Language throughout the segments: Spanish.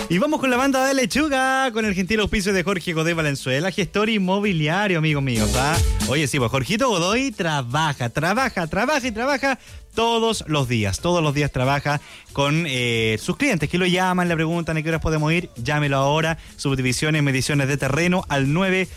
Y vamos con la banda de lechuga, con el gentil auspicio de Jorge Godoy Valenzuela, gestor inmobiliario, amigos míos. Oye, sí, pues Jorgito Godoy trabaja todos los días trabaja con sus clientes que lo llaman, le preguntan a qué horas podemos ir, llámelo ahora, subdivisiones, mediciones de terreno al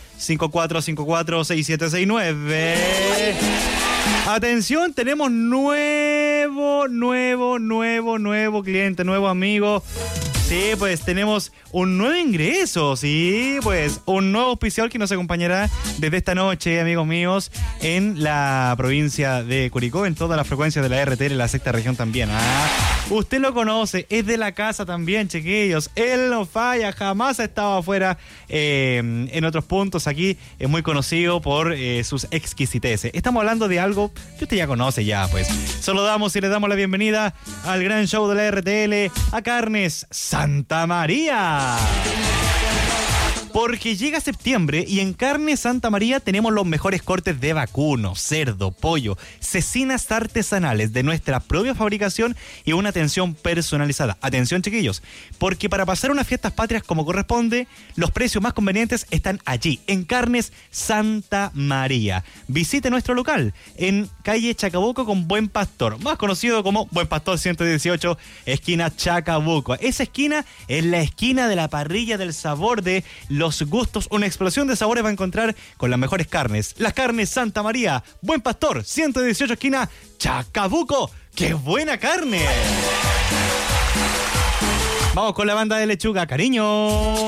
954546769. Atención, tenemos nuevo cliente, nuevo amigo. Sí, pues tenemos un nuevo ingreso, sí, pues un nuevo auspiciador que nos acompañará desde esta noche, amigos míos, en la provincia de Curicó, en todas las frecuencias de la RTL, en la sexta región también. Usted lo conoce, es de la casa también, chiquillos. Él no falla, jamás ha estado afuera en otros puntos. Aquí es muy conocido por sus exquisiteces. Estamos hablando de algo que usted ya conoce ya, pues. Saludamos y le damos la bienvenida al gran show de la RTL, a Carnes Santa María. Porque llega septiembre y en Carnes Santa María tenemos los mejores cortes de vacuno, cerdo, pollo, cecinas artesanales de nuestra propia fabricación y una atención personalizada. Atención, chiquillos, porque para pasar unas fiestas patrias como corresponde, los precios más convenientes están allí, en Carnes Santa María. Visite nuestro local en calle Chacabuco con Buen Pastor, más conocido como Buen Pastor 118, esquina Chacabuco. Esa esquina es la esquina de la parrilla del sabor de los gustos, una explosión de sabores va a encontrar con las mejores carnes. Las Carnes Santa María, Buen Pastor, 118 esquina, Chacabuco. ¡Qué buena carne! Vamos con la banda de lechuga, cariño.